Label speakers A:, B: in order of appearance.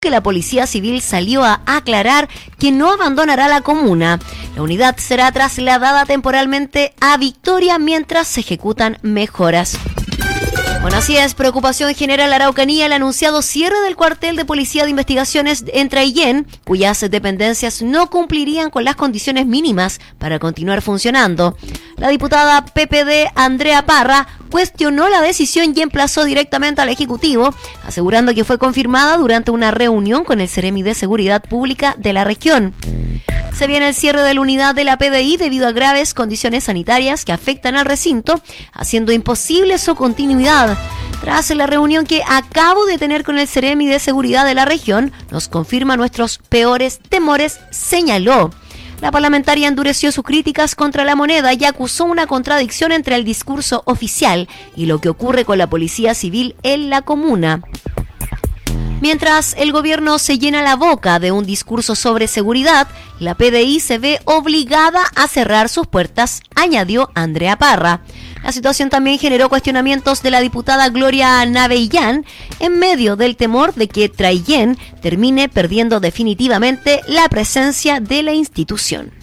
A: que la Policía Civil salió a aclarar que no abandonará la comuna. La unidad será trasladada temporalmente a Victoria mientras se ejecutan mejoras. Bueno, así es, preocupación genera en la Araucanía el anunciado cierre del cuartel de Policía de Investigaciones en Traillén, cuyas dependencias no cumplirían con las condiciones mínimas para continuar funcionando. La diputada PPD Andrea Parra cuestionó la decisión y emplazó directamente al Ejecutivo, asegurando que fue confirmada durante una reunión con el Ceremi de Seguridad Pública de la región. Se viene el cierre de la unidad de la PDI debido a graves condiciones sanitarias que afectan al recinto, haciendo imposible su continuidad. Tras la reunión que acabo de tener con el Ceremi de Seguridad de la región, nos confirma nuestros peores temores, señaló. La parlamentaria endureció sus críticas contra la moneda y acusó una contradicción entre el discurso oficial y lo que ocurre con la Policía Civil en la comuna. Mientras el gobierno se llena la boca de un discurso sobre seguridad, la PDI se ve obligada a cerrar sus puertas, añadió Andrea Parra. La situación también generó cuestionamientos de la diputada Gloria Navellán en medio del temor de que Traillén termine perdiendo definitivamente la presencia de la institución.